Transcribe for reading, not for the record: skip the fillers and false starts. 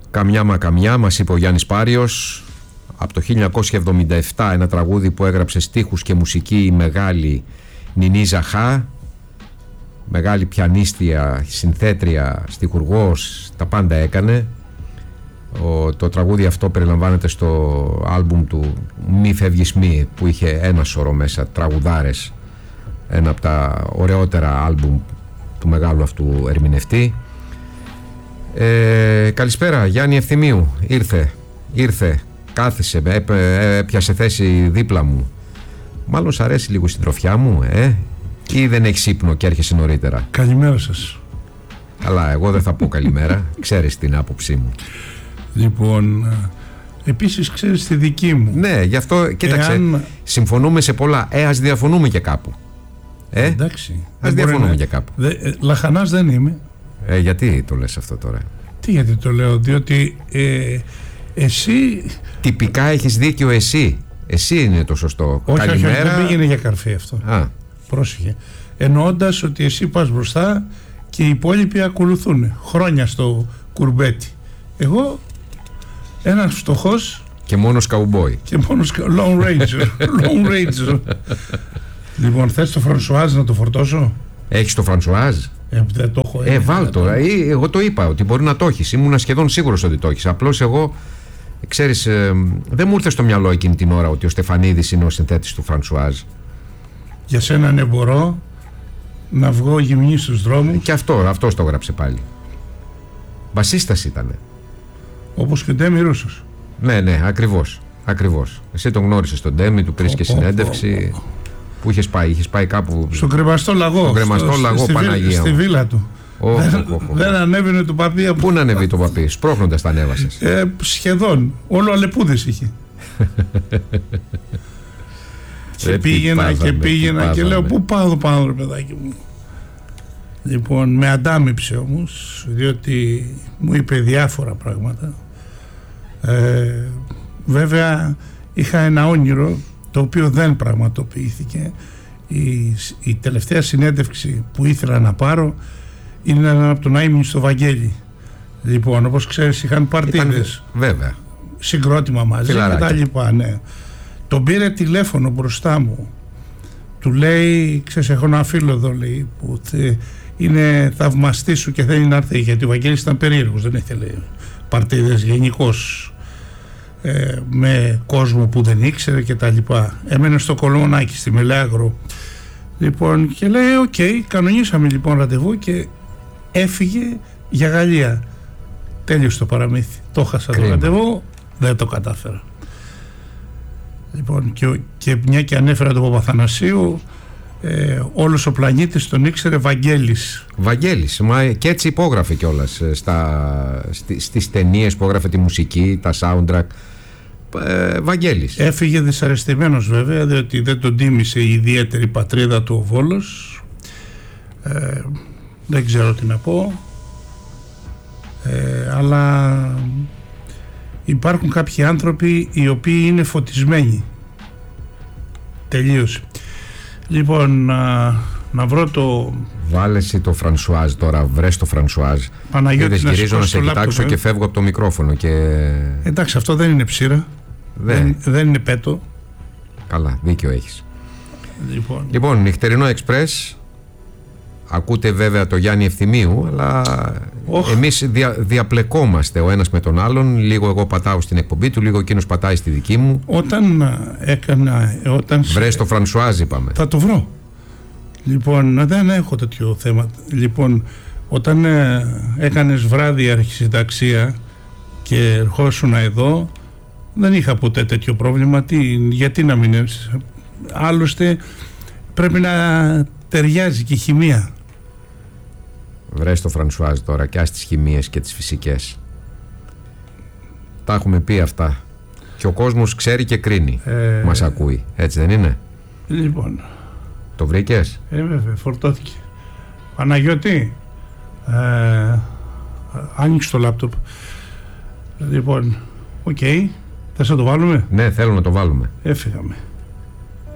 Καμιά μα καμιά, μας είπε ο Γιάννης Πάριος, από το 1977, ένα τραγούδι που έγραψε στίχους και μουσική η μεγάλη Νινή Ζαχά, μεγάλη πιανίστια, συνθέτρια, στιχουργός, τα πάντα έκανε. Το τραγούδι αυτό περιλαμβάνεται στο άλμπουμ του «Μη φεύγεις μη», που είχε ένα σωρό μέσα τραγουδάρες, ένα από τα ωραιότερα άλμπουμ του μεγάλου αυτού ερμηνευτή. Καλησπέρα Γιάννη Ευθυμίου. Ήρθε, κάθισε, έπιασε θέση δίπλα μου. Μάλλον σ' αρέσει λίγο η συντροφιά μου, ή δεν έχεις ύπνο και έρχεσαι νωρίτερα? Καλημέρα σας. Αλλά εγώ δεν θα πω καλημέρα. Ξέρεις την άποψή μου. Λοιπόν, επίσης ξέρεις τη δική μου. Ναι, γι' αυτό κοίταξε, συμφωνούμε σε πολλά. Ας διαφωνούμε και κάπου. Εντάξει. Ας διαφωνούμε και κάπου. Λαχανάς δεν είμαι. Γιατί το λες αυτό τώρα? Τι γιατί το λέω? Διότι εσύ... Τυπικά έχεις δίκιο εσύ. Εσύ είναι το σωστό. Όχι, καλημέρα. δεν πήγαινε για καρφί αυτό. Πρόσεχε. Εννοώντας ότι εσύ πας μπροστά και οι υπόλοιποι ακολουθούν χρόνια στο κουρμπέτι. Εγώ ένας φτωχός και μόνος καουμπόι. Και μόνος Long Ranger. Λοιπόν, θες το Φρανσουάζ να το φορτώσω? Έχεις το Φρανσουάζ? Δεν το έχω. Βάλ το. Εγώ το είπα ότι μπορεί να το έχεις. Ήμουν σχεδόν σίγουρος ότι το έχεις. Απλώς εγώ, ξέρεις, δεν μου ήρθε στο μυαλό εκείνη την ώρα ότι ο Στεφανίδης είναι ο συνθέτης του Φρανσουάζ. Για σένα ναι, μπορώ να βγω γυμνή στους δρόμους. Και αυτός το έγραψε πάλι. Μπασίστας ήτανε. Όπως και ο Ντέμι Ρούσος. Ναι, ακριβώς. Εσύ τον γνώρισες τον Ντέμι, του πήρες και συνέντευξη. Πού είχες πάει κάπου? Στον κρεμαστό λαγό. Στον κρεμαστό λαγό, Παναγία. Στη βίλα του. Δεν ανέβαινε το παπί. Πού να ανέβει το παπί? Σπρώχνοντας τα ανέβασες. Σχεδόν. Όλο αλεπούδες είχε. Και πήγαινα και λέω πού πάω πάνω ρε παιδάκι μου. Λοιπόν, με αντάμυψε όμως, διότι μου είπε διάφορα πράγματα. Βέβαια είχα ένα όνειρο το οποίο δεν πραγματοποιήθηκε. Η τελευταία συνέντευξη που ήθελα να πάρω είναι από τον Άιμνη στο Βαγγέλη. Λοιπόν, όπως ξέρεις είχαν παρτίδες. Βέβαια. Συγκρότημα μαζί και τα λοιπά, ναι. Τον πήρε τηλέφωνο μπροστά μου. Του λέει, ξέρεις, έχω ένα φίλο εδώ, λέει, που είναι θαυμαστή σου και θέλει να έρθει, γιατί ο Βαγγέλης ήταν περίεργος, δεν ήθελε παρτίδες γενικώς, με κόσμο που δεν ήξερε και τα λοιπά. Έμενε στο Κολονάκι, στη Μελέαγρο. Λοιπόν, και λέει, οκ, κανονίσαμε λοιπόν ραντεβού και έφυγε για Γαλλία. Τέλειωσε το παραμύθι. Το χάσα το ραντεβού, δεν το κατάφερα. Λοιπόν, και μια και ανέφερα τον Παπαθανασίου, όλος ο πλανήτης τον ήξερε Βαγγέλης. Και έτσι υπόγραφε κιόλας στις ταινίες που έγραφε τη μουσική, τα soundtrack. Βαγγέλης. Έφυγε δυσαρεστημένος βέβαια, διότι δεν τον τίμησε η ιδιαίτερη πατρίδα του ο Βόλος. Δεν ξέρω τι να πω, αλλά υπάρχουν κάποιοι άνθρωποι οι οποίοι είναι φωτισμένοι. Τελείωσε. Λοιπόν, να βρω το... Βάλε εσύ το Φρανσουάζ τώρα, βρες το Φρανσουάζ. Παναγιώτη, γυρίζω να σε κοιτάξω και φεύγω από το μικρόφωνο και... Εντάξει, αυτό δεν είναι ψήρα. Δεν είναι πέτο. Καλά, δίκιο έχεις. Λοιπόν, νυχτερινό εξπρές. Ακούτε βέβαια το Γιάννη Ευθυμίου, αλλά εμείς διαπλεκόμαστε ο ένας με τον άλλον. Λίγο εγώ πατάω στην εκπομπή του, λίγο εκείνος πατάει στη δική μου. Βρες το Φρανσουάζ, είπαμε. Θα το βρω. Λοιπόν, δεν έχω τέτοιο θέμα. Λοιπόν, όταν έκανες βράδυ αρχισυνταξία και ερχόσουν εδώ, δεν είχα ποτέ τέτοιο πρόβλημα. Γιατί να μην έρθεις? Άλλωστε πρέπει να ταιριάζει και η χημεία. Βρες το Φρανσουάζ τώρα και ας τις χημείες και τις φυσικές. Τα έχουμε πει αυτά. Και ο κόσμος ξέρει και κρίνει. Μας ακούει. Έτσι δεν είναι? Λοιπόν. Το βρήκες? Βέβαια, φορτώθηκε. Παναγιώτη, άνοιξε το λάπτοπ. Λοιπόν, οκ. Θες να το βάλουμε? Ναι, θέλω να το βάλουμε. Έφυγαμε.